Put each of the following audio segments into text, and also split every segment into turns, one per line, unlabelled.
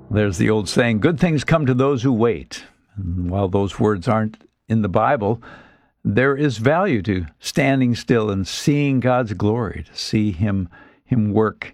There's the old saying, good things come to those who wait. And while those words aren't in the Bible, there is value to standing still and seeing God's glory, to see Him work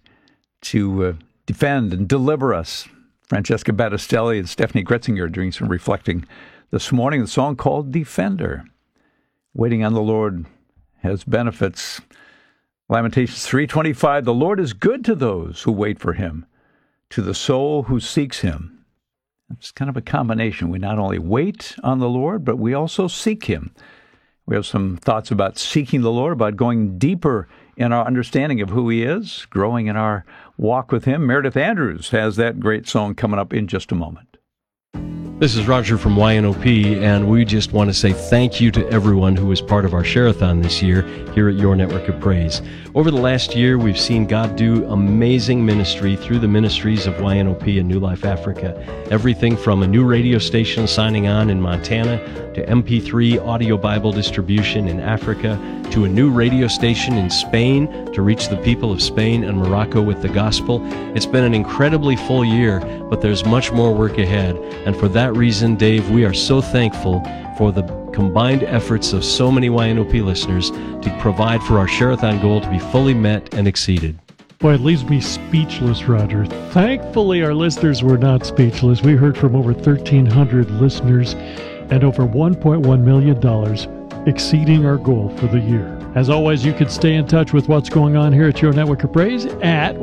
to defend and deliver us. Francesca Battistelli and Stephanie Gretzinger are doing some reflecting this morning. The song called Defender. Waiting on the Lord has benefits. Lamentations 3:25, the Lord is good to those who wait for Him, to the soul who seeks Him. It's kind of a combination. We not only wait on the Lord, but we also seek Him. We have some thoughts about seeking the Lord, about going deeper in our understanding of who He is, growing in our walk with Him. Meredith Andrews has that great song coming up in just a moment.
This is Roger from YNOP, and we just want to say thank you to everyone who was part of our Share-a-thon this year here at Your Network of Praise. Over the last year, we've seen God do amazing ministry through the ministries of YNOP and New Life Africa. Everything from a new radio station signing on in Montana, to MP3 audio Bible distribution in Africa, to a new radio station in Spain to reach the people of Spain and Morocco with the gospel. It's been an incredibly full year, but there's much more work ahead. And for that reason, Dave, we are so thankful for the combined efforts of so many YNOP listeners to provide for our Share-a-thon goal to be fully met and exceeded.
Boy, it leaves me speechless, Roger. Thankfully, our listeners were not speechless. We heard from over 1,300 listeners and over $1.1 million, exceeding our goal for the year. As always, you can stay in touch with what's going on here at Your Network of Praise at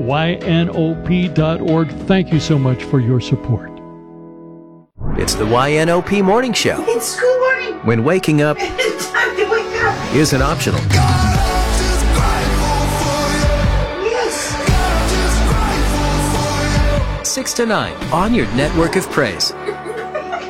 ynop.org. Thank you so much for your support.
It's the YNOP Morning Show.
It's school morning.
When waking up
It's time to wake up.
isn't optional.
Yes.
6 to 9 on Your Network of Praise.